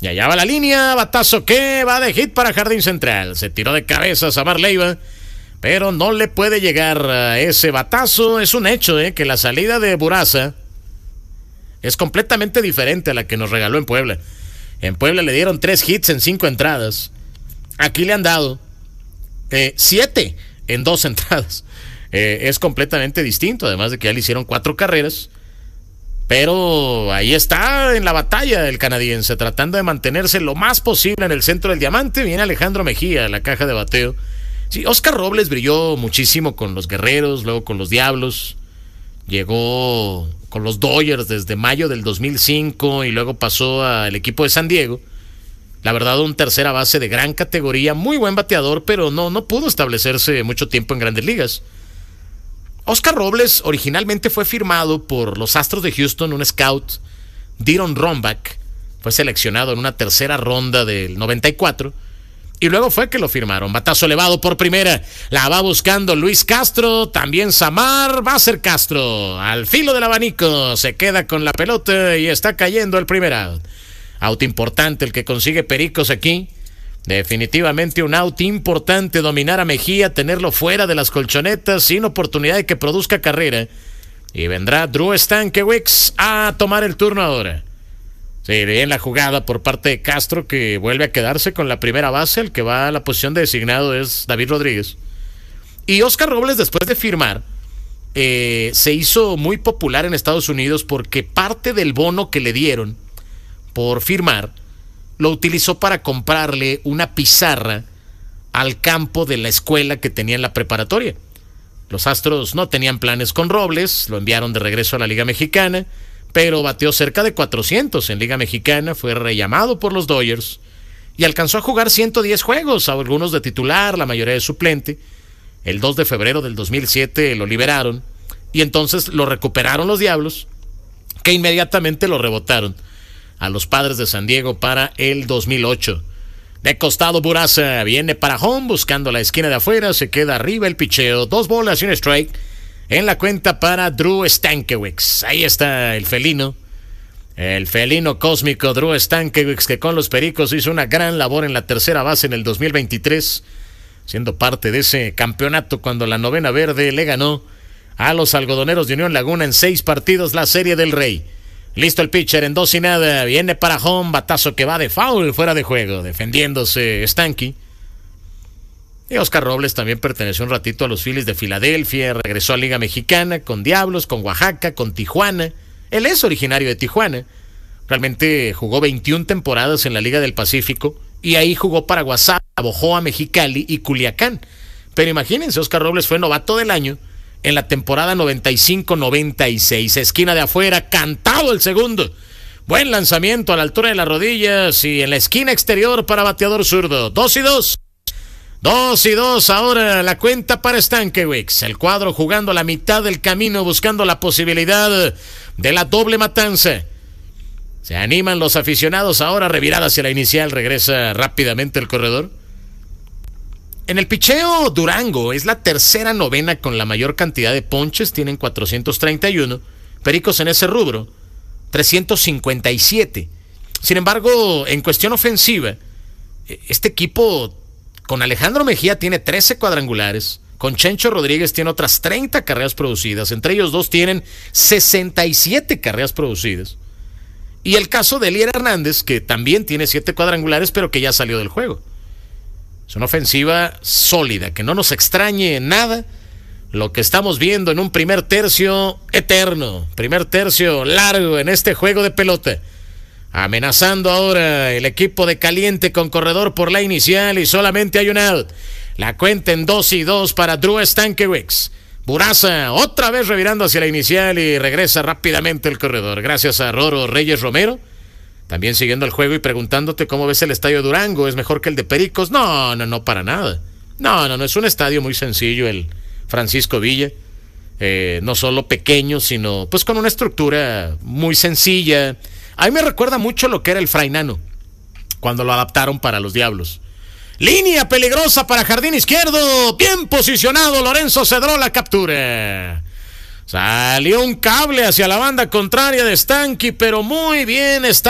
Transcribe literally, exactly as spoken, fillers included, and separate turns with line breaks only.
Y allá va la línea, batazo que va de hit para Jardín Central. Se tiró de cabeza Samar Leiva, pero no le puede llegar a ese batazo. Es un hecho, ¿eh? Que la salida de Buraza es completamente diferente a la que nos regaló en Puebla. En Puebla le dieron tres hits en cinco entradas. Aquí le han dado eh, siete en dos entradas. Eh, es completamente distinto, además de que ya le hicieron cuatro carreras. Pero ahí está en la batalla el canadiense, tratando de mantenerse lo más posible en el centro del diamante. Viene Alejandro Mejía, la caja de bateo. Sí, Oscar Robles brilló muchísimo con los Guerreros, luego con los Diablos. Llegó con los Dodgers desde mayo del dos mil cinco y luego pasó al equipo de San Diego. La verdad, un tercera base de gran categoría, muy buen bateador, pero no, no pudo establecerse mucho tiempo en Grandes Ligas. Oscar Robles originalmente fue firmado por los Astros de Houston, un scout, Diron Rombach. Fue seleccionado en una tercera ronda del noventa y cuatro. Y luego fue que lo firmaron. Batazo elevado por primera. La va buscando Luis Castro. También Samar. Va a ser Castro. Al filo del abanico. Se queda con la pelota y está cayendo el primer out. Out importante el que consigue Pericos aquí. Definitivamente un out importante. Dominar a Mejía. Tenerlo fuera de las colchonetas. Sin oportunidad de que produzca carrera. Y vendrá Drew Stankiewicz a tomar el turno ahora. Sí, bien la jugada por parte de Castro, que vuelve a quedarse con la primera base. El que va a la posición de designado es David Rodríguez. Y Oscar Robles, después de firmar, eh, se hizo muy popular en Estados Unidos porque parte del bono que le dieron por firmar lo utilizó para comprarle una pizarra al campo de la escuela que tenía en la preparatoria. Los Astros no tenían planes con Robles, lo enviaron de regreso a la Liga Mexicana, pero bateó cerca de cuatrocientos en Liga Mexicana, fue rellamado por los Dodgers y alcanzó a jugar ciento diez juegos, algunos de titular, la mayoría de suplente. El dos de febrero del dos mil siete lo liberaron y entonces lo recuperaron los Diablos, que inmediatamente lo rebotaron a los Padres de San Diego para el dos mil ocho. De costado Buraza viene para home buscando la esquina de afuera, se queda arriba el picheo, dos bolas y un strike en la cuenta para Drew Stankiewicz. Ahí está el felino, el felino cósmico Drew Stankiewicz, que con los Pericos hizo una gran labor en la tercera base en el dos mil veintitrés, siendo parte de ese campeonato cuando la Novena Verde le ganó a los Algodoneros de Unión Laguna en seis partidos la Serie del Rey. Listo el pitcher en dos y nada, viene para home, batazo que va de foul fuera de juego, defendiéndose Stanky. Y Oscar Robles también perteneció un ratito a los Phillies de Filadelfia, regresó a Liga Mexicana con Diablos, con Oaxaca, con Tijuana. Él es originario de Tijuana, realmente jugó veintiuna temporadas en la Liga del Pacífico y ahí jugó para Guasave, Bojoa, Mexicali y Culiacán. Pero imagínense, Oscar Robles fue novato del año en la temporada noventa y cinco noventa y seis, esquina de afuera, cantado el segundo. Buen lanzamiento a la altura de las rodillas y en la esquina exterior para bateador zurdo. Dos y dos. Dos y dos ahora la cuenta para Stankiewicz. El cuadro jugando a la mitad del camino, buscando la posibilidad de la doble matanza. Se animan los aficionados ahora, revirada hacia la inicial, regresa rápidamente el corredor. En el picheo, Durango es la tercera novena con la mayor cantidad de ponches, tienen cuatrocientos treinta y uno. Pericos en ese rubro, trescientos cincuenta y siete. Sin embargo, en cuestión ofensiva, este equipo con Alejandro Mejía tiene trece cuadrangulares, con Chencho Rodríguez tiene otras treinta carreras producidas, entre ellos dos tienen sesenta y siete carreras producidas. Y el caso de Elier Hernández, que también tiene siete cuadrangulares, pero que ya salió del juego. Es una ofensiva sólida, que no nos extrañe nada lo que estamos viendo en un primer tercio eterno, primer tercio largo en este juego de pelota. Amenazando ahora el equipo de Caliente con corredor por la inicial y solamente hay un out. La cuenta en dos y dos para Drew Stankiewicz. Buraza otra vez revirando hacia la inicial y regresa rápidamente el corredor. Gracias a Roro Reyes Romero. También siguiendo el juego y preguntándote cómo ves el estadio de Durango, ¿es mejor que el de Pericos? No, no, no, para nada. No, no, no, es un estadio muy sencillo el Francisco Villa. Eh, no solo pequeño, sino pues con una estructura muy sencilla. A mí me recuerda mucho lo que era el Frainano, cuando lo adaptaron para los Diablos. Línea peligrosa para jardín izquierdo, bien posicionado, Lorenzo Cedró la captura. Salió un cable hacia la banda contraria de Stanky, pero muy bien está